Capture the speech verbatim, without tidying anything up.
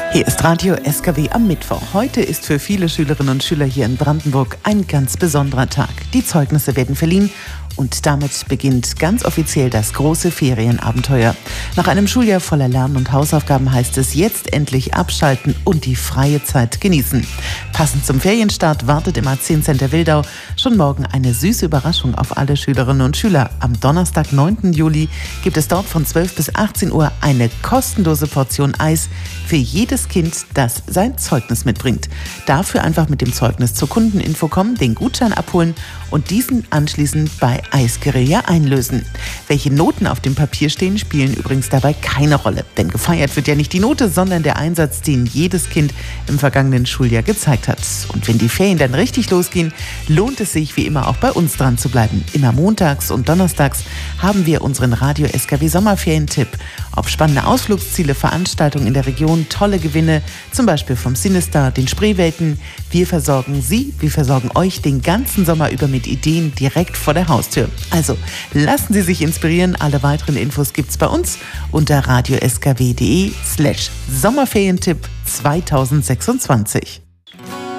Hier ist Radio S K W am Mittwoch. Heute ist für viele Schülerinnen und Schüler hier in Brandenburg ein ganz besonderer Tag. Die Zeugnisse werden verliehen und damit beginnt ganz offiziell das große Ferienabenteuer. Nach einem Schuljahr voller Lernen und Hausaufgaben heißt es jetzt endlich abschalten und die freie Zeit genießen. Passend zum Ferienstart wartet im A zehn Center Wildau schon morgen eine süße Überraschung auf alle Schülerinnen und Schüler. Am Donnerstag, neunten Juli, gibt es dort von zwölf bis achtzehn Uhr eine kostenlose Portion Eis für jedes Kind, das sein Zeugnis mitbringt. Dafür einfach mit dem Zeugnis zur Kundeninfo kommen, den Gutschein abholen und diesen anschließend bei Eisguerilla einlösen. Welche Noten auf dem Papier stehen, spielen übrigens dabei keine Rolle. Denn gefeiert wird ja nicht die Note, sondern der Einsatz, den jedes Kind im vergangenen Schuljahr gezeigt hat. Und wenn die Ferien dann richtig losgehen, lohnt es sich wie immer auch bei uns dran zu bleiben. Immer montags und donnerstags haben wir unseren Radio S K W Sommerferientipp. Ob spannende Ausflugsziele, Veranstaltungen in der Region, tolle Gewinne, zum Beispiel vom Sinister, den Spreewelten. Wir versorgen Sie, wir versorgen euch den ganzen Sommer über mit Ideen direkt vor der Haustür. Also lassen Sie sich inspirieren. Alle weiteren Infos gibt's bei uns unter radio s k w punkt d e slash Sommerferientipp zweitausendsechsundzwanzig.